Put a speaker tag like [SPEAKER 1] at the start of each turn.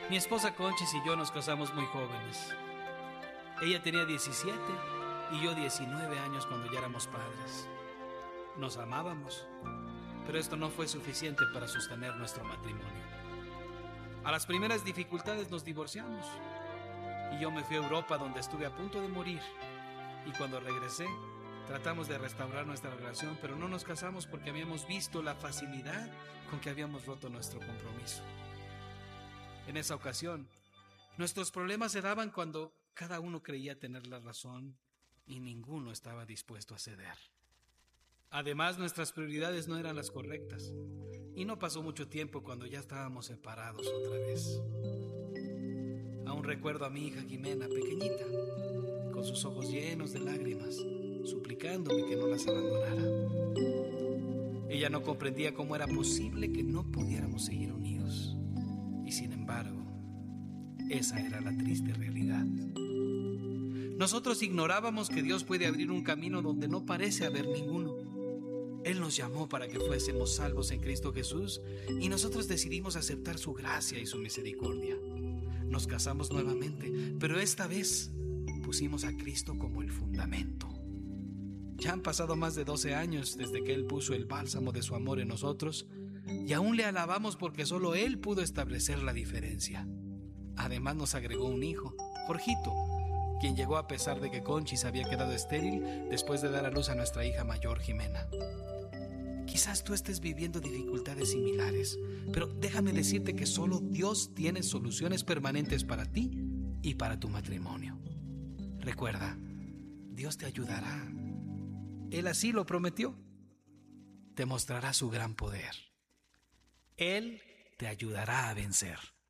[SPEAKER 1] Mi esposa Conchis y yo nos casamos muy jóvenes. Ella tenía 17 y yo 19 años cuando ya éramos padres. Nos amábamos, pero esto no fue suficiente para sostener nuestro matrimonio. A las primeras dificultades nos divorciamos y yo me fui a Europa, donde estuve a punto de morir. Y cuando regresé, tratamos de restaurar nuestra relación, pero no nos casamos porque habíamos visto la facilidad con que habíamos roto nuestro compromiso. En esa ocasión, nuestros problemas se daban cuando cada uno creía tener la razón y ninguno estaba dispuesto a ceder. Además, nuestras prioridades no eran las correctas y no pasó mucho tiempo cuando ya estábamos separados otra vez. Aún recuerdo a mi hija Jimena, pequeñita, con sus ojos llenos de lágrimas, suplicándome que no las abandonara. Ella no comprendía cómo era posible que no pudiéramos seguir unidos. Y sin embargo, esa era la triste realidad. Nosotros ignorábamos que Dios puede abrir un camino donde no parece haber ninguno. Él nos llamó para que fuésemos salvos en Cristo Jesús y nosotros decidimos aceptar su gracia y su misericordia. Nos casamos nuevamente, pero esta vez pusimos a Cristo como el fundamento. Ya han pasado más de 12 años desde que Él puso el bálsamo de su amor en nosotros y aún le alabamos porque solo Él pudo establecer la diferencia. Además nos agregó un hijo, Jorgito, quien llegó a pesar de que Conchis había quedado estéril después de dar a luz a nuestra hija mayor, Jimena. Quizás tú estés viviendo dificultades similares, pero déjame decirte que solo Dios tiene soluciones permanentes para ti y para tu matrimonio. Recuerda, Dios te ayudará. Él así lo prometió. Te mostrará su gran poder. Él te ayudará a vencer.